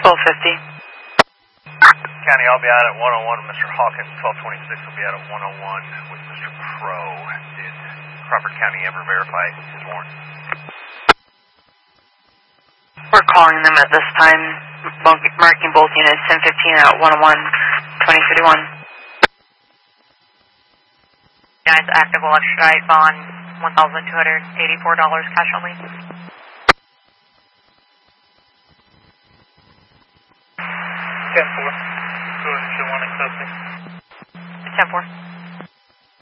1250. County, I'll be out at 101. Mr. Hawkins, 1226, will be out at 101 with Mr. Crow. Did Crawford County ever verify his warrant? We're calling them at this time, marking both units 1015 at 101, 2051. Guys, active electric drive on $1,284 cash only. 10-4. Go ahead and show one accepting. 10-4.